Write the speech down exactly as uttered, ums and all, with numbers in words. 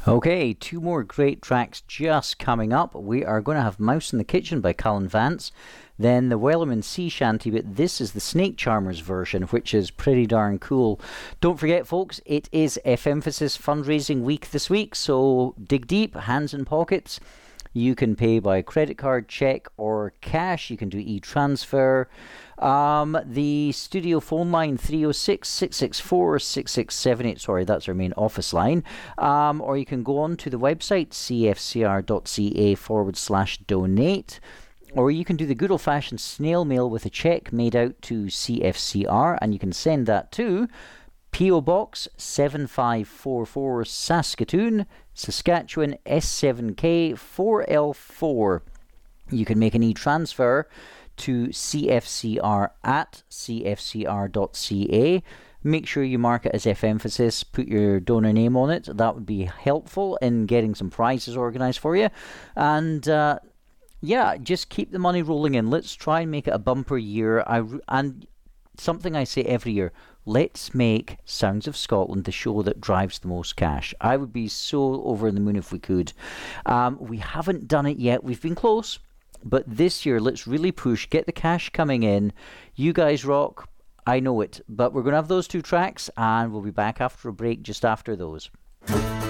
Okay, two more great tracks just coming up. We are going to have Mouse in the Kitchen by Cullen Vance, then the Wellerman Sea Shanty, but this is the Snake Charmers version, which is pretty darn cool. Don't forget, folks, it is F-Emphasis fundraising week this week, so dig deep, hands in pockets. You can pay by credit card, check, or cash. You can do e-transfer. Um, the studio phone line, three oh six, six six four, six six seven eight. Sorry, that's our main office line. Um, or you can go on to the website, cfcr.ca forward slash donate. Or you can do the good old-fashioned snail mail with a check made out to C F C R, and you can send that to P O Box seven five four four, Saskatoon, Saskatchewan, S seven K four L four. You can make an e-transfer to C F C R at c f c r dot c a. Make sure you mark it as F-Emphasis, put your donor name on it. That would be helpful in getting some prizes organised for you. And uh, yeah, just keep the money rolling in. Let's try and make it a bumper year. I, and something I say every year, let's make Sounds of Scotland the show that drives the most cash. I would be so over the moon if we could. Um, we haven't done it yet. We've been close. But this year, let's really push, get the cash coming in. You guys rock. I know it. But we're going to have those two tracks, and we'll be back after a break just after those.